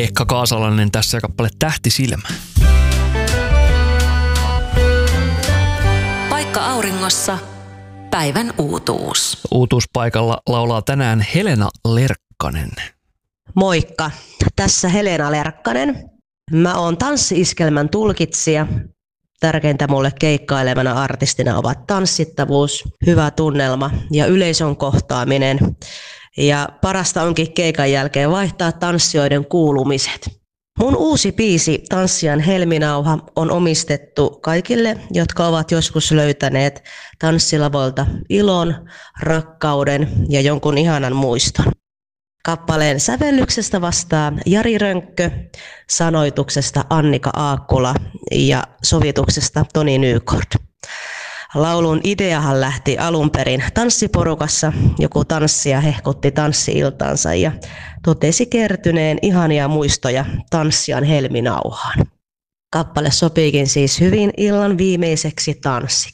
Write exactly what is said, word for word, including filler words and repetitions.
Pekka Kaasalainen tässä kappale Tähti silmään. Paikka auringossa. Päivän uutuus. Uutuuspaikalla laulaa tänään Helena Lerkkanen. Moikka, tässä Helena Lerkkanen. Mä oon tanssi-iskelmän tulkitsija. Tärkeintä mulle keikkailevana artistina ovat tanssittavuus, hyvä tunnelma ja yleisön kohtaaminen. Ja parasta onkin keikan jälkeen vaihtaa tanssijoiden kuulumiset. Mun uusi biisi Tanssijan helminauha on omistettu kaikille, jotka ovat joskus löytäneet tanssilavoilta ilon, rakkauden ja jonkun ihanan muiston. Kappaleen sävellyksestä vastaa Jari Rönkkö, sanoituksesta Annika Aakkula ja sovituksesta Toni Nykort. Laulun ideahan lähti alun perin tanssiporukassa. Joku tanssija hehkutti tanssi-iltaansa ja totesi kertyneen ihania muistoja tanssijan helminauhaan. Kappale sopiikin siis hyvin illan viimeiseksi tanssiksi.